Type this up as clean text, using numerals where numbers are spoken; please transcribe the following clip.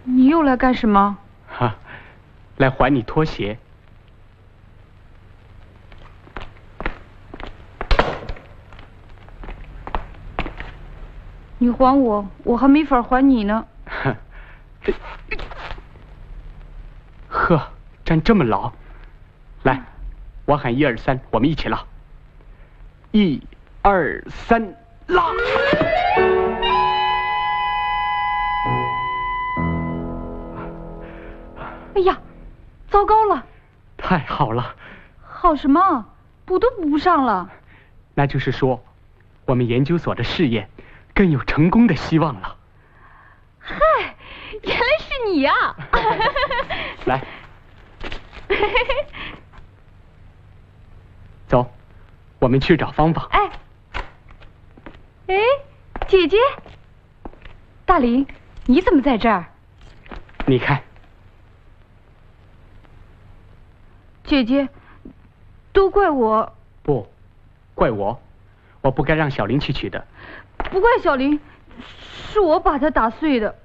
你又来干什么？ 哈，来还你拖鞋。 你还我，我还没法还你呢。 呵，站这么牢。来，我喊1、2、3，我们一起拉。1、2、3，拉！ 哎呀，糟糕了！ 太好了。 好什么？补都补不上了。 那就是说，我们研究所的试验更有成功的希望了。 嗨，原来是你呀！ 来，走，我们去找方法。 哎，姐姐，大林，你怎么在这儿？ 你看， 姐姐，都怪我。 不，怪我，我不该让小林去取的。 不怪小林，是我把她打碎的。